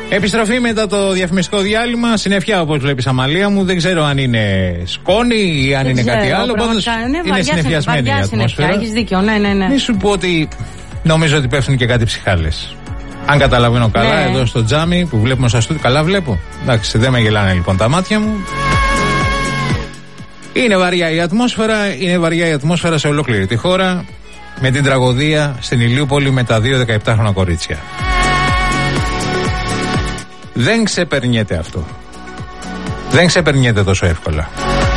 Επιστροφή μετά το διαφημιστικό διάλειμμα. Συννεφιά, όπως βλέπεις, Αμαλία μου. Δεν ξέρω αν είναι σκόνη ή αν είναι κάτι άλλο. Πάντως είναι συννεφιασμένη η ατμόσφαιρα. Έχεις δίκιο, ναι. Μη σου πω ότι νομίζω ότι πέφτουν και κάτι ψυχάλες. Αν καταλαβαίνω καλά, εδώ στο τζάμι που βλέπουμε στα στούντιο. Καλά βλέπω. Εντάξει, δεν με γελάνε λοιπόν τα μάτια μου. Είναι βαριά η ατμόσφαιρα. Είναι βαριά η ατμόσφαιρα σε ολόκληρη τη χώρα. Με την τραγωδία στην Ηλιούπολη με τα 2 17χρονα κορίτσια. Δεν ξεπερνιέται αυτό. Δεν ξεπερνιέται τόσο εύκολα.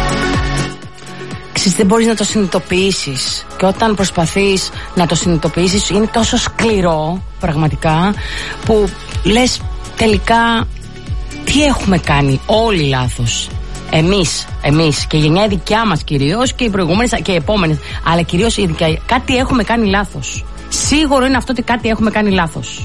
Δεν μπορείς να το συνειδητοποιήσεις. Και όταν προσπαθείς να το συνειδητοποιήσεις είναι τόσο σκληρό πραγματικά που λες τελικά τι έχουμε κάνει όλοι λάθος. Εμείς και η γενιά δικιά μας κυρίως και οι προηγούμενες και οι επόμενες, αλλά κυρίως η δικιά, κάτι έχουμε κάνει λάθος. Σίγουρο είναι αυτό ότι κάτι έχουμε κάνει λάθος.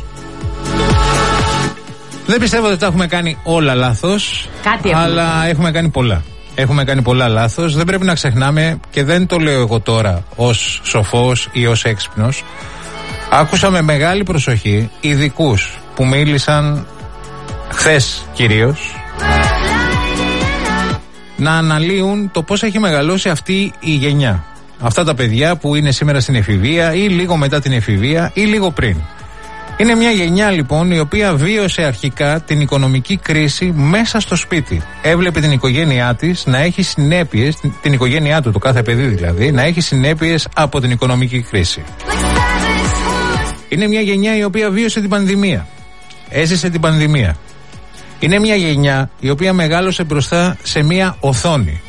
Δεν πιστεύω ότι τα έχουμε κάνει όλα λάθος, αλλά έχουμε κάνει πολλά. Έχουμε κάνει πολλά λάθος. Δεν πρέπει να ξεχνάμε, και δεν το λέω εγώ τώρα ως σοφός ή ως έξυπνος. Άκουσα με μεγάλη προσοχή ειδικούς που μίλησαν χθες κυρίως να αναλύουν το πώς έχει μεγαλώσει αυτή η γενιά. Αυτά τα παιδιά που είναι σήμερα στην εφηβεία ή λίγο μετά την εφηβεία ή λίγο πριν. Είναι μια γενιά λοιπόν η οποία βίωσε αρχικά την οικονομική κρίση μέσα στο σπίτι. Έβλεπε την οικογένειά της να έχει συνέπειες, την οικογένειά του, το κάθε παιδί δηλαδή, να έχει συνέπειες από την οικονομική κρίση. Είναι μια γενιά η οποία βίωσε την πανδημία. Έζησε την πανδημία. Είναι μια γενιά η οποία μεγάλωσε μπροστά σε μια οθόνη.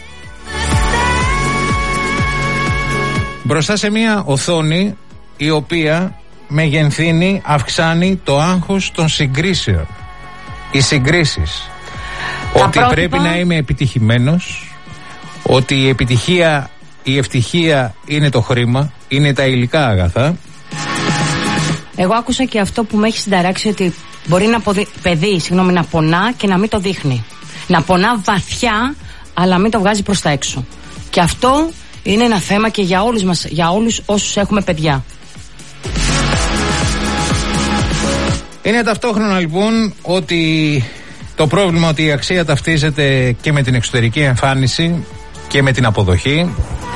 Μπροστά σε μια οθόνη η οποία μεγενθύνει, αυξάνει το άγχος των συγκρίσεων. Οι συγκρίσεις. Ότι πρέπει να είμαι επιτυχημένος, ότι η επιτυχία, η ευτυχία είναι το χρήμα, είναι τα υλικά αγαθά. Εγώ άκουσα και αυτό που με έχει συνταράξει, ότι μπορεί να πονά και να μην το δείχνει. Να πονά βαθιά, αλλά μην το βγάζει προς τα έξω. Και αυτό είναι ένα θέμα και για όλους μας, για όλους όσους έχουμε παιδιά. Είναι ταυτόχρονα λοιπόν ότι το πρόβλημα ότι η αξία ταυτίζεται και με την εξωτερική εμφάνιση και με την αποδοχή.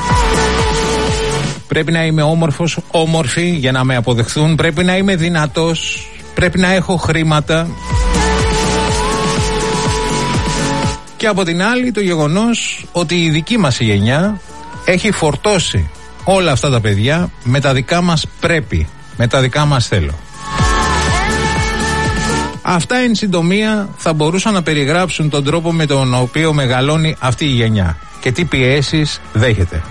Πρέπει να είμαι όμορφος, όμορφη για να με αποδεχθούν. Πρέπει να είμαι δυνατός. Πρέπει να έχω χρήματα. Και από την άλλη το γεγονός ότι η δική μας η γενιά έχει φορτώσει όλα αυτά τα παιδιά με τα δικά μας πρέπει, με τα δικά μας θέλω. Αυτά εν συντομία θα μπορούσαν να περιγράψουν τον τρόπο με τον οποίο μεγαλώνει αυτή η γενιά και τι πιέσεις δέχεται.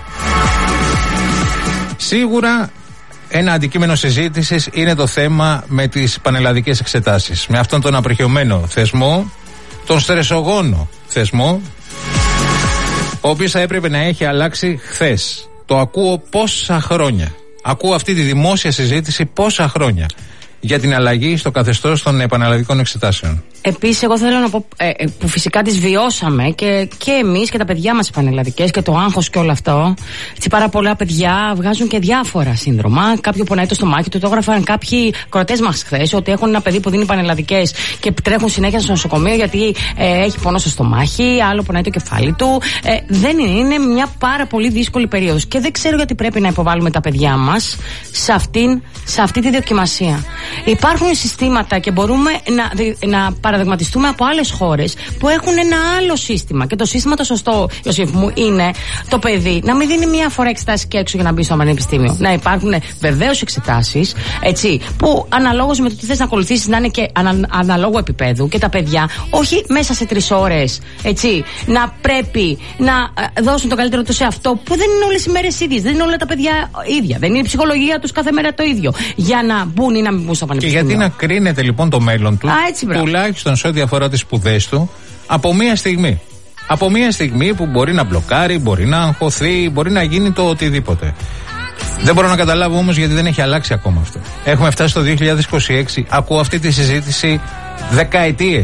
Σίγουρα ένα αντικείμενο συζήτησης είναι το θέμα με τις πανελλαδικές εξετάσεις. Με αυτόν τον απερχαιωμένο θεσμό, τον στρεσογόνο θεσμό, ο οποίος θα έπρεπε να έχει αλλάξει χθες. Το ακούω πόσα χρόνια. Ακούω αυτή τη δημόσια συζήτηση πόσα χρόνια για την αλλαγή στο καθεστώς των πανελλαδικών εξετάσεων. Επίσης, εγώ θέλω να πω που φυσικά τις βιώσαμε και εμείς και τα παιδιά μας οι πανελλαδικές και το άγχος και όλο αυτό. Έτσι, πάρα πολλά παιδιά βγάζουν και διάφορα σύνδρομα. Κάποιο πονάει το στομάχι του, το έγραφαν κάποιοι κροτές μας χθες, ότι έχουν ένα παιδί που δίνει πανελλαδικές και τρέχουν συνέχεια στο νοσοκομείο γιατί έχει πόνο στο στομάχι, άλλο πονάει το κεφάλι του. Δεν είναι μια πάρα πολύ δύσκολη περίοδος. Και δεν ξέρω γιατί πρέπει να υποβάλουμε τα παιδιά μας σε αυτή τη δοκιμασία. Υπάρχουν συστήματα και μπορούμε να παραδειγματιστούμε από άλλες χώρες που έχουν ένα άλλο σύστημα. Και το σύστημα το σωστό, Ιωσήφ μου, είναι το παιδί να μην δίνει μία φορά εξετάσεις και έξω για να μπει στο πανεπιστήμιο. Να υπάρχουν βεβαίως εξετάσεις, έτσι, που αναλόγως με το τι θες να ακολουθήσεις να είναι και αναλόγου επίπεδου. Και τα παιδιά, όχι μέσα σε 3 ώρες, έτσι, να πρέπει να δώσουν το καλύτερο τους σε αυτό που δεν είναι όλες οι μέρες ίδιες. Δεν είναι όλα τα παιδιά ίδια. Δεν είναι η ψυχολογία τους κάθε μέρα το ίδιο. Για να μπουν ή να μην μπουν στο πανεπιστήμιο. Και γιατί να κρίνεται λοιπόν το μέλλον του, τουλάχιστον σε ό,τι αφορά τις σπουδές του, από μία στιγμή. Από μία στιγμή που μπορεί να μπλοκάρει, μπορεί να αγχωθεί, μπορεί να γίνει το οτιδήποτε. Δεν μπορώ να καταλάβω όμως γιατί δεν έχει αλλάξει ακόμα αυτό. Έχουμε φτάσει στο 2026, ακούω αυτή τη συζήτηση δεκαετίες.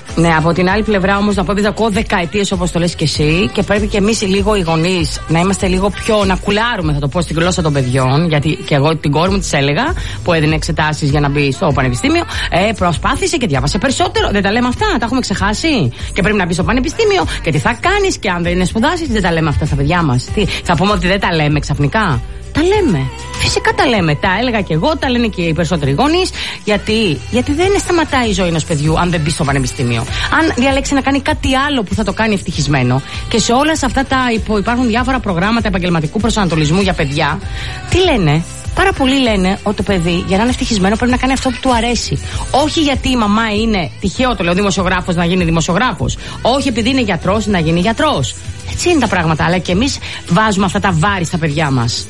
Ναι, από την άλλη πλευρά όμως να πω, επειδή ακούω δεκαετίες όπως το λες και εσύ, και πρέπει και εμείς λίγο οι γονείς να είμαστε λίγο πιο, να κουλάρουμε, θα το πω, στην γλώσσα των παιδιών. Γιατί και εγώ την κόρη μου της έλεγα, που έδινε εξετάσεις για να μπει στο πανεπιστήμιο, προσπάθησε και διάβασε περισσότερο. Δεν τα λέμε αυτά, τα έχουμε ξεχάσει. Και πρέπει να μπει στο πανεπιστήμιο και τι θα κάνεις, και αν δεν είναι σπουδάσεις, δεν τα λέμε αυτά στα παιδιά μας. Τι, θα πούμε ότι δεν τα λέμε ξαφνικά? Τα λέμε. Φυσικά τα λέμε. Τα έλεγα και εγώ, τα λένε και οι περισσότεροι γονείς. Γιατί δεν σταματάει η ζωή ενός παιδιού αν δεν μπει στο πανεπιστήμιο. Αν διαλέξει να κάνει κάτι άλλο που θα το κάνει ευτυχισμένο. Και σε όλα αυτά υπάρχουν διάφορα προγράμματα επαγγελματικού προσανατολισμού για παιδιά. Τι λένε? Πάρα πολλοί λένε ότι το παιδί για να είναι ευτυχισμένο πρέπει να κάνει αυτό που του αρέσει. Όχι γιατί η μαμά είναι, τυχαίο το λέω, δημοσιογράφος, να γίνει δημοσιογράφος. Όχι επειδή είναι γιατρός να γίνει γιατρός. Έτσι είναι τα πράγματα. Αλλά και εμείς βάζουμε αυτά τα βάρη στα παιδιά μας.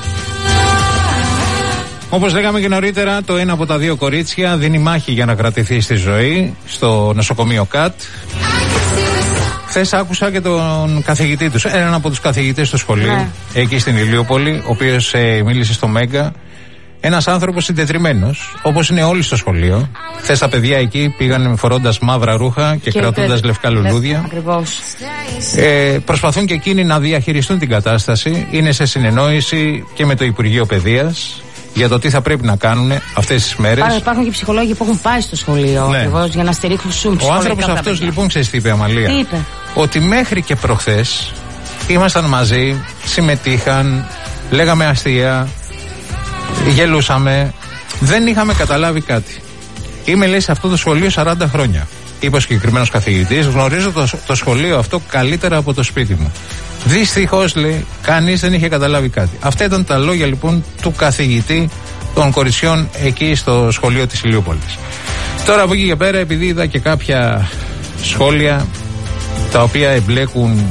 Όπως λέγαμε και νωρίτερα, το ένα από τα δύο κορίτσια δίνει μάχη για να κρατηθεί στη ζωή στο νοσοκομείο ΚΑΤ. Χθες άκουσα και τον καθηγητή τους, έναν από τους καθηγητές του σχολείου, εκεί στην Ηλιούπολη, ο οποίος μίλησε στο Μέγκα. Ένας άνθρωπος συντετριμμένος, όπως είναι όλοι στο σχολείο. Χθες τα παιδιά εκεί πήγαν φορώντας μαύρα ρούχα και κρατώντας λευκά λουλούδια. Ακριβώς. Προσπαθούν και εκείνοι να διαχειριστούν την κατάσταση. Είναι σε συνεννόηση και με το Υπουργείο Παιδείας για το τι θα πρέπει να κάνουν αυτές τις μέρες. Υπάρχουν και ψυχολόγοι που έχουν πάει στο σχολείο, ακριβώς, για να στηρίξουν. Ο άνθρωπος αυτός λοιπόν, ξέρεις τι είπε, Αμαλία? Τι είπε? Ότι μέχρι και προχθές ήμασταν μαζί, συμμετείχαν, λέγαμε αστεία, γελούσαμε, δεν είχαμε καταλάβει κάτι. Είμαι, λέει, σε αυτό το σχολείο 40 χρόνια. Είπε ο συγκεκριμένος καθηγητής, γνωρίζω το σχολείο αυτό καλύτερα από το σπίτι μου. Δυστυχώς, λέει, κανείς δεν είχε καταλάβει κάτι. Αυτά ήταν τα λόγια λοιπόν του καθηγητή των κοριτσιών εκεί στο σχολείο της Ηλιούπολης. Τώρα από εκεί και πέρα, επειδή είδα και κάποια σχόλια τα οποία εμπλέκουν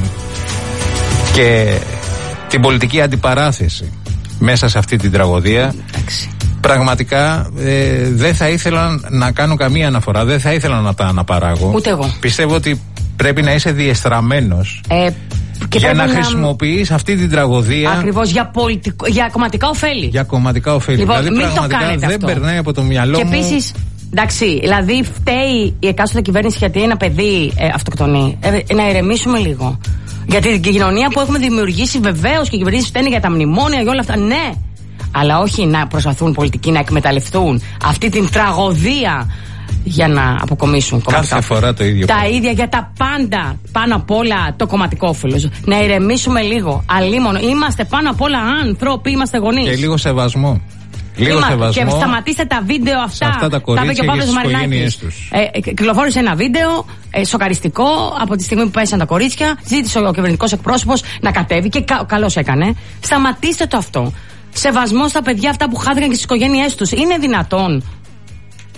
και την πολιτική αντιπαράθεση μέσα σε αυτή την τραγωδία, πραγματικά δεν θα ήθελα να κάνω καμία αναφορά, δεν θα ήθελα να τα αναπαράγω. Ούτε εγώ. Πιστεύω ότι πρέπει να είσαι διεστραμμένος για να χρησιμοποιείς αυτή την τραγωδία. Ακριβώς, για κομματικά ωφέλη. Για κομματικά ωφέλη. Λοιπόν, δηλαδή πραγματικά δεν περνάει από το μυαλό μου. Και επίσης, εντάξει, δηλαδή φταίει η εκάστοτε κυβέρνηση γιατί ένα παιδί αυτοκτονεί. Να ηρεμήσουμε λίγο. Γιατί την κοινωνία που έχουμε δημιουργήσει, βεβαίως και οι κυβερνήσεις φταίνουν για τα μνημόνια, για όλα αυτά, ναι. Αλλά όχι να προσπαθούν πολιτικοί να εκμεταλλευτούν αυτή την τραγωδία για να αποκομίσουν κομματικά. Κάθε φορά το ίδιο. Τα ίδια για τα πάντα. Πάνω απ' όλα το κομματικό όφελος. Να ηρεμήσουμε λίγο. Αλίμονο. Είμαστε πάνω απ' όλα άνθρωποι, είμαστε γονείς. Και λίγο σεβασμό. Λίγο σεβασμό. Και σταματήστε τα βίντεο αυτά. Τα κορίτσια και στις οικογένειές τους. Κυκλοφόρησε ένα βίντεο σοκαριστικό από τη στιγμή που πέσαν τα κορίτσια. Ζήτησε ο κυβερνητικός εκπρόσωπος να κατέβει και καλώς έκανε. Σταματήστε το αυτό. Σεβασμό στα παιδιά αυτά που χάθηκαν και στις οικογένειές τους. Είναι δυνατόν?